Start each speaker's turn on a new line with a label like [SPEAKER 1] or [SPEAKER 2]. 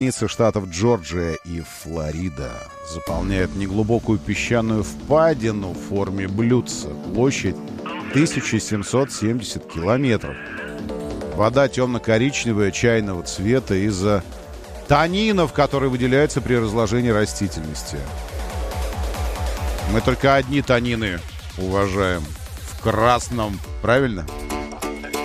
[SPEAKER 1] Границы штатов Джорджия и Флорида заполняет неглубокую песчаную впадину в форме блюдца. Площадь 1770 километров. Вода темно-коричневая, чайного цвета из-за танинов, которые выделяются при разложении растительности. Мы только одни танины уважаем. В красном, правильно?